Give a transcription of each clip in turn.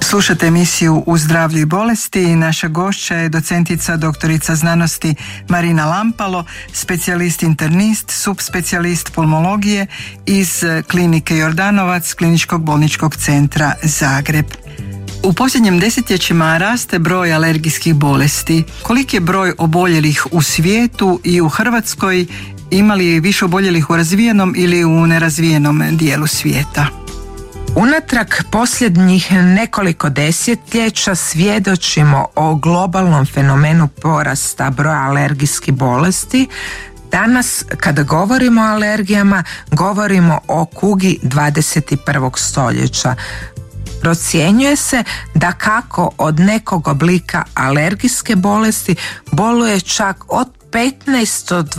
Slušate emisiju U zdravlju i bolesti i naša gošća je docentica doktorica znanosti Marina Lampalo, specijalist internist, subspecijalist pulmologije iz klinike Jordanovac Kliničkog bolničkog centra Zagreb. U posljednjim desetljećima raste broj alergijskih bolesti. Koliki je broj oboljelih u svijetu i u Hrvatskoj? Ima li više oboljelih u razvijenom ili u nerazvijenom dijelu svijeta? Unatrag posljednjih nekoliko desetljeća svjedočimo o globalnom fenomenu porasta broja alergijskih bolesti. Danas kada govorimo o alergijama, govorimo o kugi 21. stoljeća. Procjenjuje se da kako od nekog oblika alergijske bolesti boluje čak od 15 do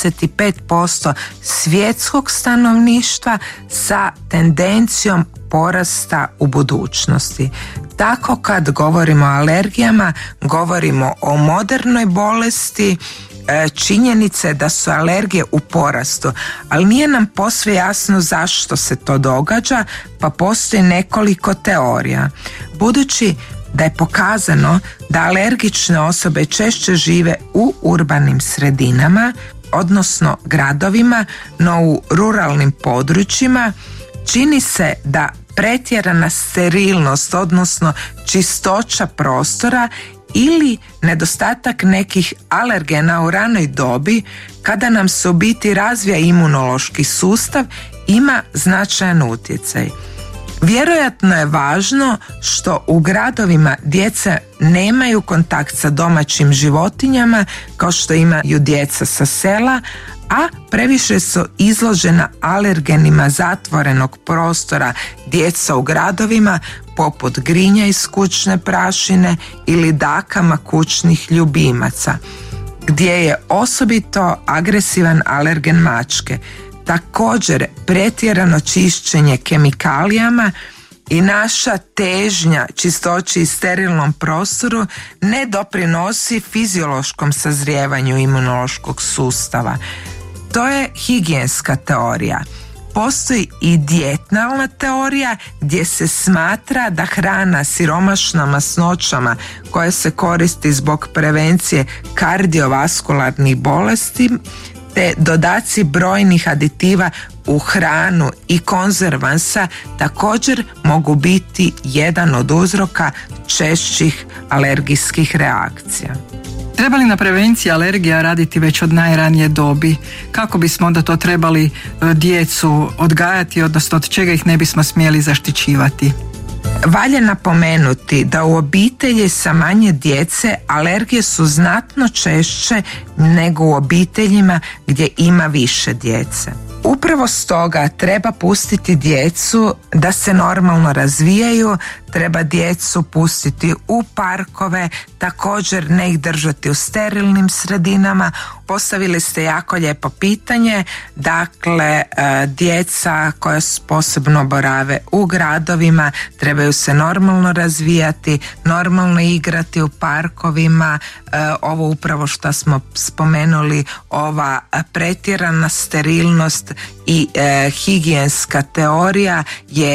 25% svjetskog stanovništva sa tendencijom porasta u budućnosti. Tako kad govorimo o alergijama, govorimo o modernoj bolesti, činjenice da su alergije u porastu, ali nije nam posve jasno zašto se to događa, pa postoji nekoliko teorija. Budući da je pokazano da alergične osobe češće žive u urbanim sredinama, odnosno gradovima, no u ruralnim područjima, čini se da pretjerana sterilnost, odnosno čistoća prostora ili nedostatak nekih alergena u ranoj dobi, kada nam se u biti razvija imunološki sustav, ima značajan utjecaj. Vjerojatno je važno što u gradovima djeca nemaju kontakt sa domaćim životinjama kao što imaju djeca sa sela, a previše su izložena alergenima zatvorenog prostora djeca u gradovima poput grinja iz kućne prašine ili dakama kućnih ljubimaca, gdje je osobito agresivan alergen mačke. Također, pretjerano čišćenje kemikalijama i naša težnja čistoći i sterilnom prostoru ne doprinosi fiziološkom sazrijevanju imunološkog sustava. To je higijenska teorija. Postoji i dijetnalna teorija gdje se smatra da hrana siromašna masnoćama koja se koristi zbog prevencije kardiovaskularnih bolesti te dodaci brojnih aditiva u hranu i konzervansa također mogu biti jedan od uzroka češćih alergijskih reakcija. Treba li na prevenciji alergija raditi već od najranije dobi? Kako bismo onda to trebali djecu odgajati, odnosno od čega ih ne bismo smjeli zaštićivati? Valja napomenuti da u obitelji sa manje djece alergije su znatno češće nego u obiteljima gdje ima više djece. Upravo stoga treba pustiti djecu da se normalno razvijaju, treba djecu pustiti u parkove, također ne ih držati u sterilnim sredinama. Postavili ste jako lijepo pitanje, dakle djeca koja posebno borave u gradovima trebaju se normalno razvijati, normalno igrati u parkovima. Ovo upravo što smo spomenuli, ova pretjerana sterilnost i higijenska teorija je